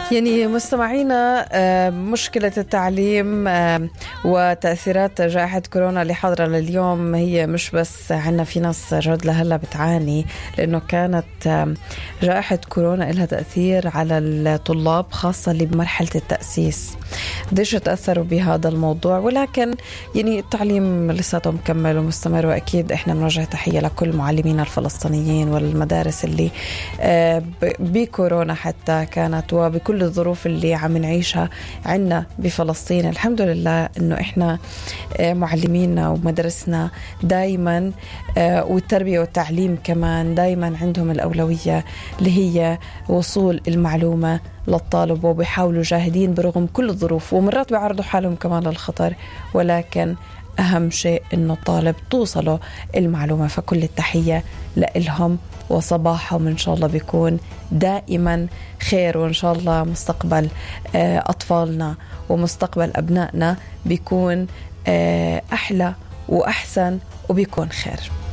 يعني مستمعينا، مشكلة التعليم وتأثيرات جائحة كورونا اللي حاضرة لليوم هي مش بس عنا في ناس جد لهلا بتعاني، لأنه كانت جائحة كورونا لها تأثير على الطلاب خاصة اللي بمرحلة التأسيس. قديش تأثروا بهذا الموضوع، ولكن يعني التعليم لساته مكمل ومستمر، وأكيد إحنا بنوجه تحية لكل معلمين الفلسطينيين والمدارس اللي بكورونا حتى كانت وبكل الظروف اللي عم نعيشها عنا بفلسطين. الحمد لله إنه إحنا معلمينا ومدرسنا دايما والتربية والتعليم كمان دايما عندهم الأولوية اللي هي وصول المعلومة للطالب، وبيحاولوا جاهدين برغم كل الظروف، ومرات بيعرضوا حالهم كمان للخطر، ولكن أهم شيء إنه الطالب توصله المعلومة. فكل التحية لإلهم، وصباحهم إن شاء الله بيكون دائما خير، وإن شاء الله مستقبل أطفالنا ومستقبل أبنائنا بيكون أحلى وأحسن وبيكون خير.